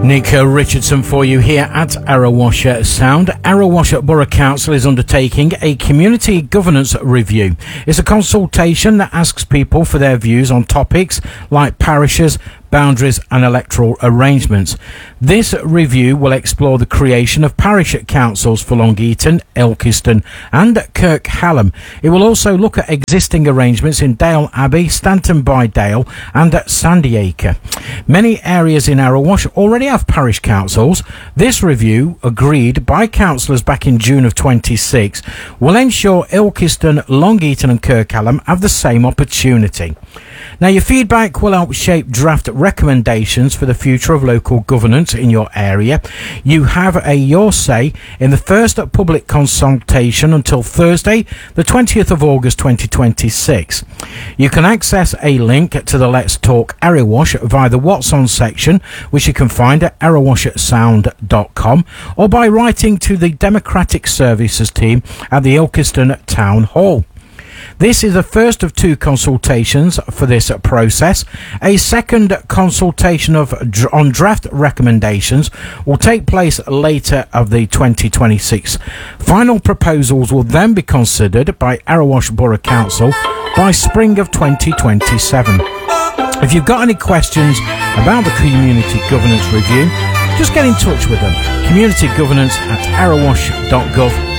Nick Richardson for you here at Arrowash Sound. Arrowash Borough Council is undertaking a community governance review. It's a consultation that asks people for their views on topics like parishes, boundaries and electoral arrangements. This review will explore the creation of parish councils for Long Eaton, Ilkeston and Kirk Hallam. It will also look at existing arrangements in Dale Abbey, Stanton by Dale and at Sandyacre. Many areas in Arrowash already have parish councils. This review, agreed by councillors back in June of 26, will ensure Ilkeston, Long Eaton and Kirk Hallam have the same opportunity. Now, your feedback will help shape draft recommendations for the future of local governance in your area. You have your say in the first public consultation until Thursday, the 20th of August 2026. You can access a link to the Let's Talk Arrowash via the What's On section, which you can find at arrowashsound.com, or by writing to the Democratic Services team at the Ilkeston Town Hall. This is the first of two consultations for this process. A second consultation on draft recommendations will take place later of the 2026. Final proposals will then be considered by Arrowash Borough Council by spring of 2027. If you've got any questions about the Community Governance Review, just get in touch with them. communitygovernance@arrowash.gov.uk.